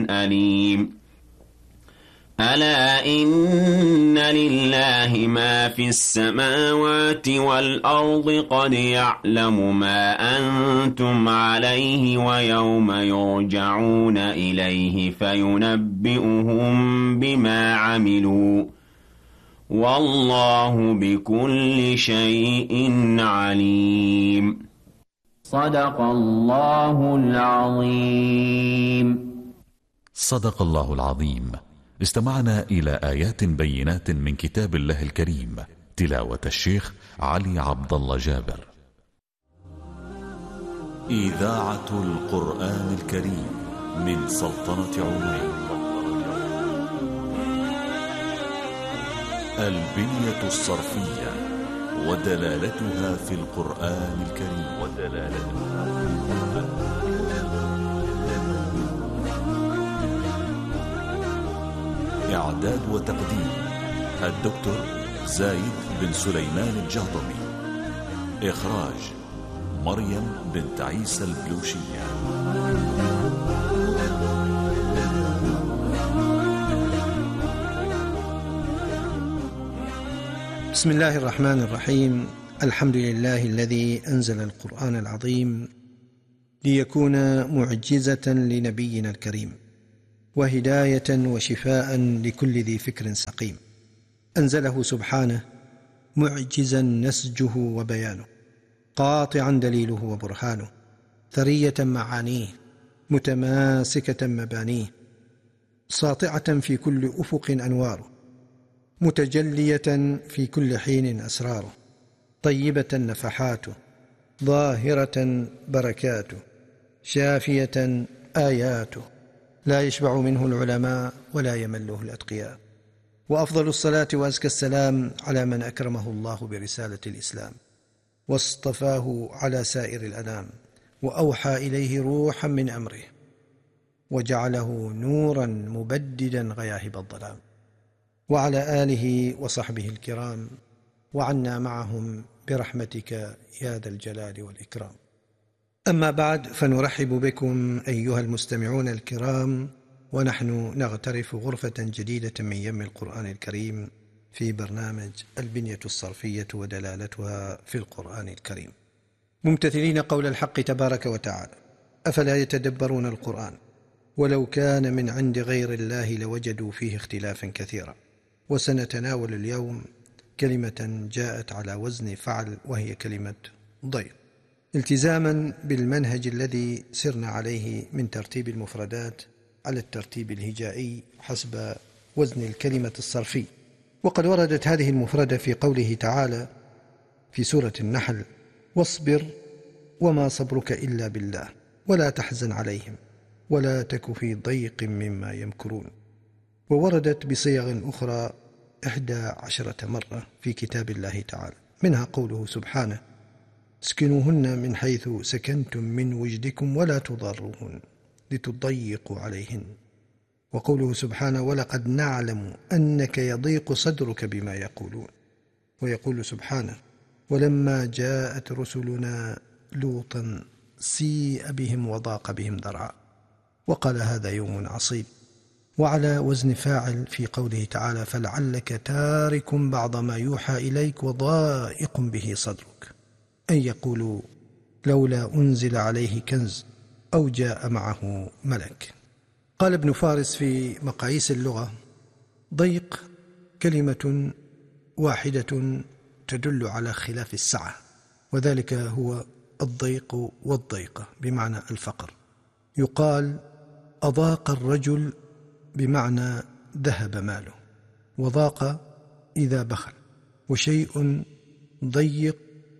أليم ألا إن لله ما في السماوات والأرض قد يعلم ما أنتم عليه ويوم يرجعون إليه فينبئهم بما عملوا والله بكل شيء عليم صدق الله العظيم. صدق الله العظيم. استمعنا إلى آيات بينات من كتاب الله الكريم، تلاوة الشيخ علي عبد الله جابر. إذاعة القرآن الكريم من سلطنة عمان. البنية الصرفية ودلالتها في القرآن الكريم. إعداد وتقديم الدكتور زايد بن سليمان الجهضمي. إخراج مريم بنت عيسى البلوشية. بسم الله الرحمن الرحيم. الحمد لله الذي أنزل القرآن العظيم ليكون معجزة لنبينا الكريم وهداية وشفاء لكل ذي فكر سقيم. أنزله سبحانه معجزا نسجه وبيانه، قاطعا دليله وبرهانه، ثرية معانيه، متماسكة مبانيه، ساطعة في كل أفق أنواره، متجلية في كل حين أسراره، طيبة نفحاته، ظاهرة بركاته، شافية آياته، لا يشبع منه العلماء ولا يمله الأتقياء. وأفضل الصلاة وأزكى السلام على من أكرمه الله برسالة الإسلام واصطفاه على سائر الأنام، وأوحى إليه روحا من أمره وجعله نورا مبددا غياهب الظلام، وعلى آله وصحبه الكرام، وعنا معهم برحمتك يا ذا الجلال والإكرام. أما بعد، فنرحب بكم أيها المستمعون الكرام، ونحن نغترف غرفة جديدة من يم القرآن الكريم في برنامج البنية الصرفية ودلالتها في القرآن الكريم، ممتثلين قول الحق تبارك وتعالى: أفلا يتدبرون القرآن ولو كان من عند غير الله لوجدوا فيه اختلافا كثيرا. وسنتناول اليوم كلمة جاءت على وزن فعل، وهي كلمة ضيق، التزاما بالمنهج الذي سرنا عليه من ترتيب المفردات على الترتيب الهجائي حسب وزن الكلمة الصرفي. وقد وردت هذه المفردة في قوله تعالى في سورة النحل: واصبر وما صبرك إلا بالله ولا تحزن عليهم ولا تك في ضيق مما يمكرون. ووردت بصيغ أخرى 11 مرة في كتاب الله تعالى، منها قوله سبحانه: اسكنوهن من حيث سكنتم من وجدكم ولا تضروهن لتضيقوا عليهن. وقوله سبحانه: ولقد نعلم أنك يضيق صدرك بما يقولون. ويقول سبحانه: ولما جاءت رسلنا لوطا سيء بهم وضاق بهم ذرعا. وقال: هذا يوم عصيب. وعلى وزن فاعل في قوله تعالى: فلعلك تارك بعض ما يوحى إليك وضائق به صدرك، أن يقولوا لولا أنزل عليه كنز أو جاء معه ملك. قال ابن فارس في مقاييس اللغة: ضيق كلمة واحدة تدل على خلاف السعة، وذلك هو الضيق والضيقة بمعنى الفقر. يقال: أضاق الرجل بمعنى ذهب ماله، وضاق إذا بخل، وشيء ضيق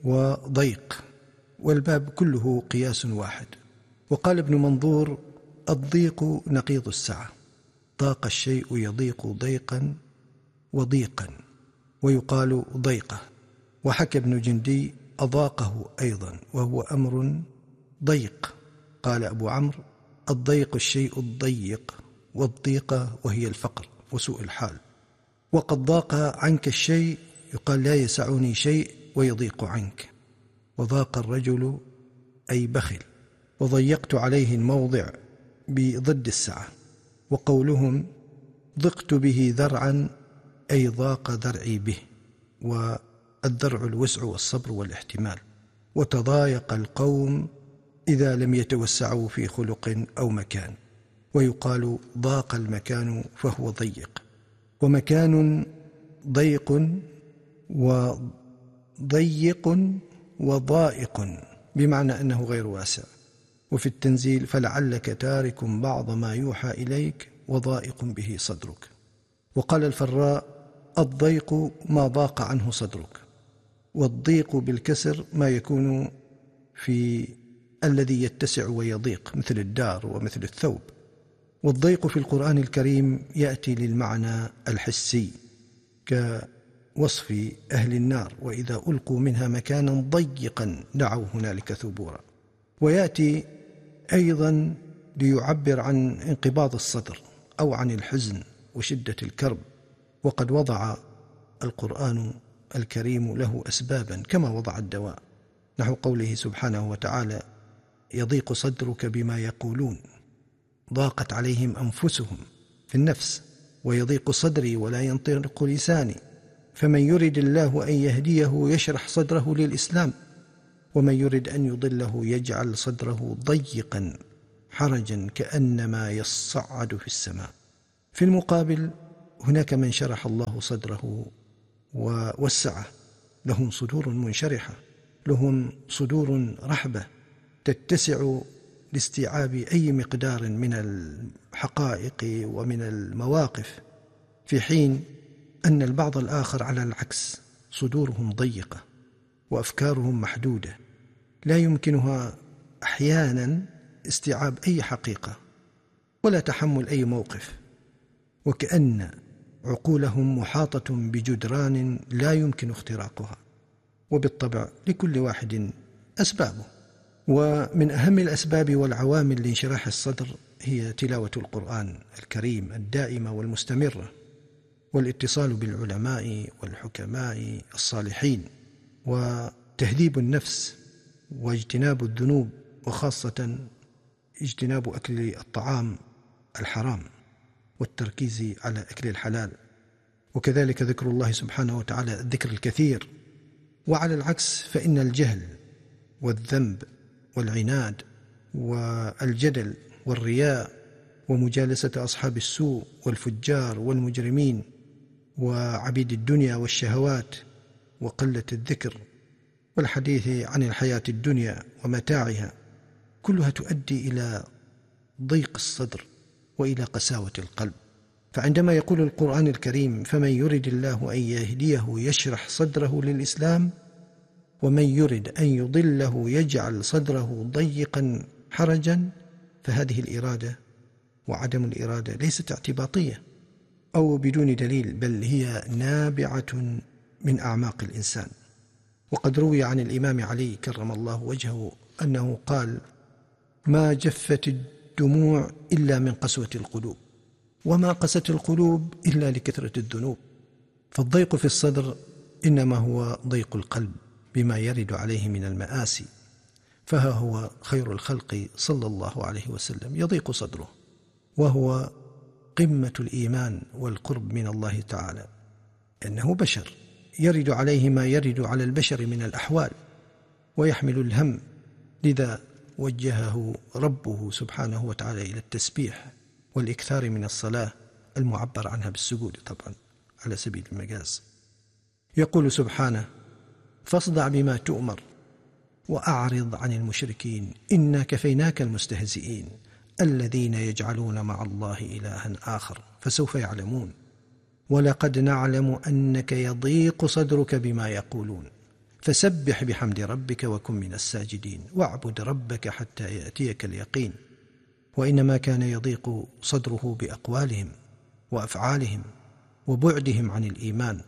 وضيق، والباب كله قياس واحد. وقال ابن منظور: الضيق نقيض السعة، ضاق الشيء يضيق ضيقا وضيقا، ويقال ضيقة. وحكى ابن جندي: أضاقه أيضا وهو أمر ضيق. قال أبو عمرو: الضيق الشيء الضيق، والضيقة وهي الفقر وسوء الحال. وقد ضاق عنك الشيء يقال: لا يسعني شيء ويضيق عنك. وضاق الرجل أي بخل، وضيقت عليه الموضع بضد السعة. وقولهم ضقت به ذرعا أي ضاق ذرعي به، والذرع الوسع والصبر والاحتمال. وتضايق القوم إذا لم يتوسعوا في خلق أو مكان، ويقال ضاق المكان فهو ضيق. ومكان ضيق وضيق وضائق بمعنى أنه غير واسع. وفي التنزيل فلعلك تارك بعض ما يوحى إليك وضائق به صدرك. وقال الفراء الضيق ما ضاق عنه صدرك، والضيق بالكسر ما يكون في الذي يتسع ويضيق مثل الدار ومثل الثوب. والضيق في القرآن الكريم يأتي للمعنى الحسي كوصف أهل النار وإذا ألقوا منها مكانا ضيقا دعوا هنالك ثبورا. ويأتي أيضا ليعبر عن انقباض الصدر أو عن الحزن وشدة الكرب. وقد وضع القرآن الكريم له أسبابا كما وضع الدواء، نحو قوله سبحانه وتعالى يضيق صدرك بما يقولون، ضاقت عليهم أنفسهم في النفس، ويضيق صدري ولا ينطلق لساني. فمن يرد الله أن يهديه يشرح صدره للإسلام، ومن يرد أن يضله يجعل صدره ضيقا حرجا كأنما يصعد في السماء. في المقابل هناك من شرح الله صدره ووسعه، لهم صدور منشرحة، لهم صدور رحبة تتسع لاستيعاب أي مقدار من الحقائق ومن المواقف، في حين أن البعض الآخر على العكس صدورهم ضيقة وأفكارهم محدودة، لا يمكنها أحيانا استيعاب أي حقيقة ولا تحمل أي موقف، وكأن عقولهم محاطة بجدران لا يمكن اختراقها. وبالطبع لكل واحد أسبابه، ومن أهم الأسباب والعوامل لانشراح الصدر هي تلاوة القرآن الكريم الدائمة والمستمرة، والاتصال بالعلماء والحكماء الصالحين، وتهذيب النفس، واجتناب الذنوب، وخاصة اجتناب أكل الطعام الحرام والتركيز على أكل الحلال، وكذلك ذكر الله سبحانه وتعالى الذكر الكثير. وعلى العكس فإن الجهل والذنب والعناد والجدل والرياء ومجالسة أصحاب السوء والفجار والمجرمين وعبيد الدنيا والشهوات وقلة الذكر والحديث عن الحياة الدنيا ومتاعها كلها تؤدي إلى ضيق الصدر وإلى قساوة القلب. فعندما يقول القرآن الكريم فمن يرد الله أن يهديه يشرح صدره للإسلام، ومن يرد أن يضله يجعل صدره ضيقا حرجا، فهذه الإرادة وعدم الإرادة ليست اعتباطية أو بدون دليل، بل هي نابعة من أعماق الإنسان. وقد روي عن الإمام علي كرم الله وجهه أنه قال ما جفت الدموع إلا من قسوة القلوب، وما قست القلوب إلا لكثرة الذنوب. فالضيق في الصدر إنما هو ضيق القلب بما يرد عليه من المآسي. فها هو خير الخلق صلى الله عليه وسلم يضيق صدره، وهو قمة الإيمان والقرب من الله تعالى، إنه بشر يرد عليه ما يرد على البشر من الأحوال ويحمل الهم، لذا وجهه ربه سبحانه وتعالى إلى التسبيح والإكثار من الصلاة المعبر عنها بالسجود طبعا على سبيل المجاز. يقول سبحانه فاصدع بما تؤمر وأعرض عن المشركين إنا كفيناك المستهزئين الذين يجعلون مع الله إلها آخر فسوف يعلمون ولقد نعلم أنك يضيق صدرك بما يقولون فسبح بحمد ربك وكن من الساجدين واعبد ربك حتى يأتيك اليقين. وإنما كان يضيق صدره بأقوالهم وأفعالهم وبعدهم عن الإيمان،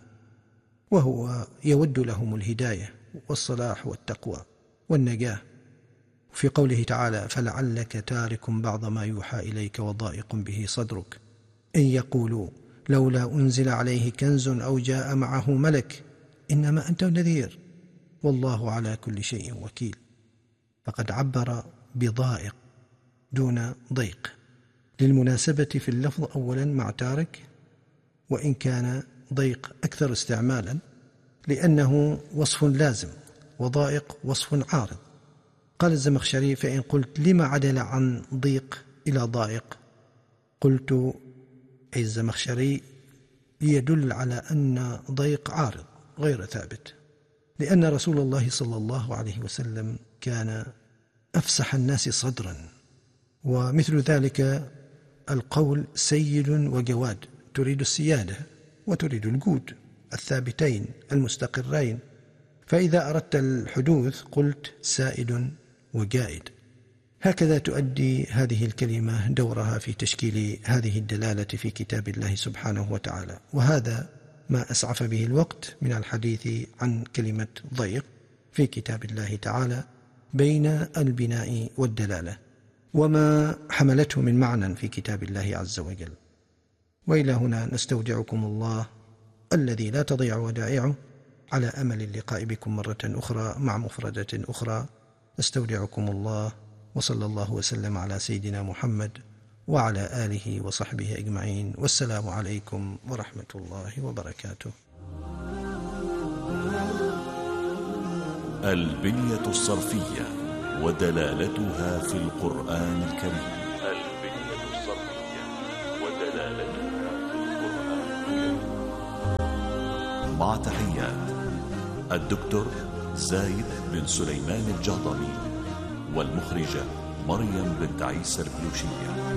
وهو يود لهم الهداية والصلاح والتقوى والنجاة. في قوله تعالى فلعلك تارك بعض ما يوحى إليك وضائق به صدرك إن يقولوا لولا أنزل عليه كنز أو جاء معه ملك إنما أنت نذير والله على كل شيء وكيل. فقد عبر بضائق دون ضيق، للمناسبة في اللفظ أولا مع تارك، وإن كان ضيق أكثر استعمالا، لأنه وصف لازم، وضائق وصف عارض. قال الزمخشري: فإن قلت لما عدل عن ضيق إلى ضائق؟ قلت أي الزمخشري ليدل على أن ضيق عارض غير ثابت، لأن رسول الله صلى الله عليه وسلم كان أفسح الناس صدرا، ومثل ذلك القول سيد وجواد، تريد السيادة وتريد الجود الثابتين المستقرين، فإذا أردت الحدوث قلت سائد وجائد. هكذا تؤدي هذه الكلمة دورها في تشكيل هذه الدلالة في كتاب الله سبحانه وتعالى. وهذا ما أسعف به الوقت من الحديث عن كلمة ضيق في كتاب الله تعالى بين البناء والدلالة، وما حملته من معنى في كتاب الله عز وجل. وإلى هنا نستودعكم الله الذي لا تضيع ودائعه، على أمل اللقاء بكم مرة أخرى مع مفردة أخرى. استودعكم الله، وصلى الله وسلم على سيدنا محمد وعلى آله وصحبه أجمعين، والسلام عليكم ورحمة الله وبركاته. البنية الصرفية ودلالتها في القرآن الكريم. البنية الصرفية ودلالتها في القرآن الكريم. مع تحيات الدكتور زايد بن سليمان الجهضمي، والمخرجة مريم بنت عيسى البلوشية.